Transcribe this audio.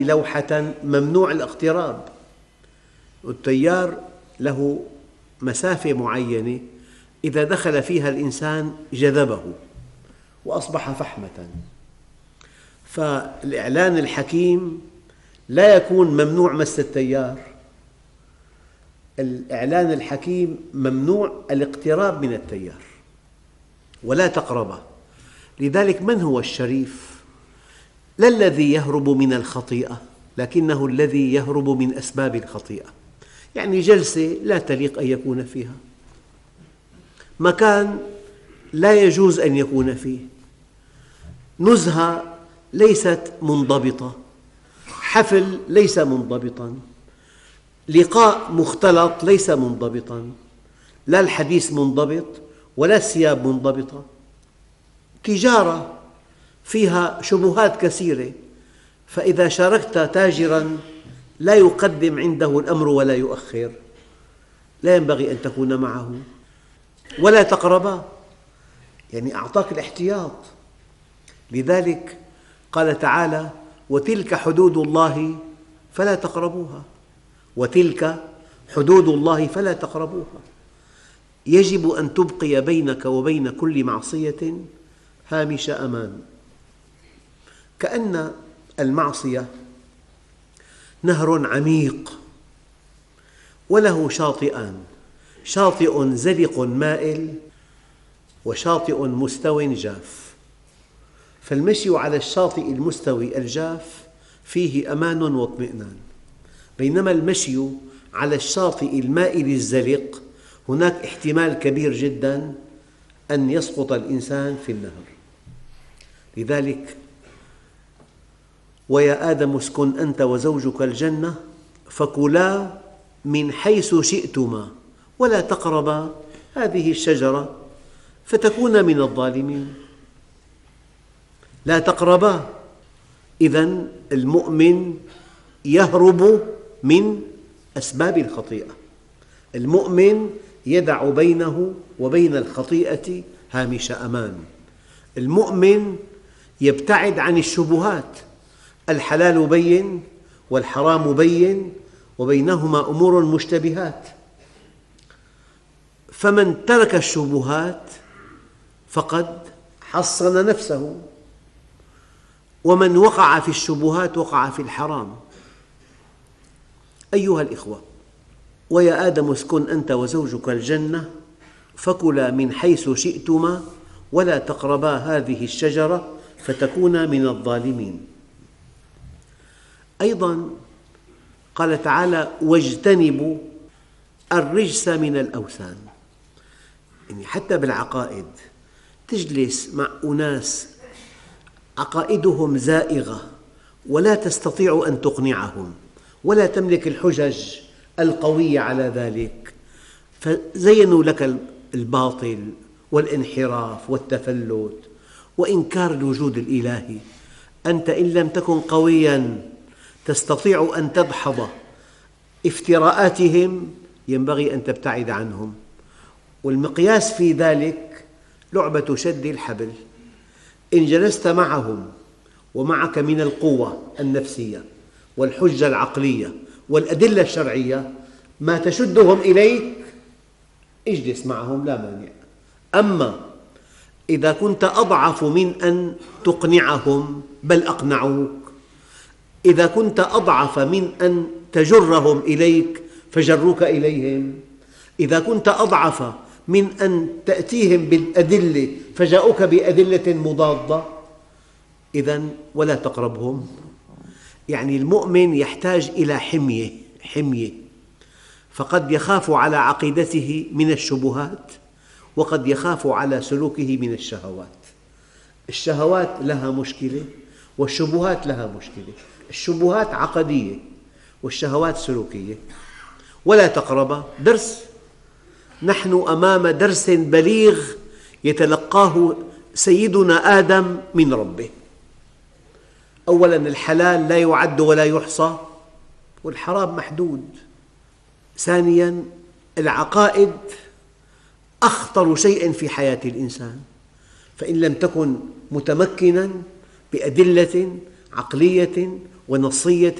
لوحة ممنوع الاقتراب. التيار له مسافة معينة، إذا دخل فيها الإنسان جذبه وأصبح فحمة. فالإعلان الحكيم لا يكون ممنوع مس التيار، الإعلان الحكيم ممنوع الاقتراب من التيار ولا تقربه. لذلك من هو الشريف؟ لا الذي يهرب من الخطيئة، لكنه الذي يهرب من أسباب الخطيئة. يعني جلسة لا تليق أن يكون فيها، مكان لا يجوز أن يكون فيه، نزهة ليست منضبطة، حفل ليس منضبطاً، لقاء مختلط ليس منضبطاً، لا الحديث منضبط ولا الثياب منضبطة، تجارة فيها شبهات كثيرة، فإذا شاركت تاجراً لا يقدم عنده الأمر ولا يؤخر، لا ينبغي أن تكون معه. ولا تقربا، يعني أعطاك الاحتياط. لذلك قال تعالى: وتلك حدود الله فلا تقربوها، وتلك حدود الله فلا تقربوها. يجب أن تبقي بينك وبين كل معصية هامش أمان. كأن المعصية نهر عميق وله شاطئان، شاطئ زلق مائل وشاطئ مستو جاف. فالمشي على الشاطئ المستوي الجاف فيه أمان واطمئنان، بينما المشي على الشاطئ المائل الزلق هناك احتمال كبير جداً أن يسقط الإنسان في النهر. لذلك: ويا آدم اسكن أنت وزوجك الجنة فكلا من حيث شئتما ولا تقربا هذه الشجرة فتكونا من الظالمين. لا تقربا، إذن المؤمن يهرب من أسباب الخطيئة، المؤمن يدع بينه وبين الخطيئة هامش أمان، المؤمن يبتعد عن الشبهات، الحلال بين والحرام بين وبينهما أمور مشتبهات. فمن ترك الشبهات فقد حصن نفسه، ومن وقع في الشبهات وقع في الحرام. أيها الإخوة، ويا آدم اسكن أنت وزوجك الجنة فكلا من حيث شئتما ولا تقربا هذه الشجرة فتكونا من الظالمين. أيضاً قال تعالى: واجتنبوا الرجس من الأوثان. يعني حتى بالعقائد تجلس مع أناس عقائدهم زائغة ولا تستطيع أن تقنعهم ولا تملك الحجج القوية على ذلك، فزينوا لك الباطل والانحراف والتفلت وإنكار الوجود الإلهي. أنت إن لم تكن قوياً تستطيع أن تدحض افتراءاتهم ينبغي أن تبتعد عنهم. والمقياس في ذلك لعبة شد الحبل. إن جلست معهم ومعك من القوة النفسية والحجة العقلية والأدلة الشرعية ما تشدهم إليك، اجلس معهم لا مانع. أما إذا كنت أضعف من أن تقنعهم بل أقنعوك، إذا كنت أضعف من أن تجرهم إليك فجروك إليهم، إذا كنت أضعف من أن تأتيهم بالأدلة فجاءوك بأدلة مضادة، إذن ولا تقربهم. يعني المؤمن يحتاج إلى حمية، فقد يخاف على عقيدته من الشبهات وقد يخاف على سلوكه من الشهوات. الشهوات لها مشكلة والشبهات لها مشكلة، الشبهات عقدية والشهوات سلوكية. ولا تقربا درس، نحن أمام درس بليغ يتلقاه سيدنا آدم من ربه. أولاً الحلال لا يعد ولا يحصى والحرام محدود. ثانياً العقائد أخطر شيء في حياة الإنسان، فإن لم تكن متمكناً بأدلة عقلية ونصية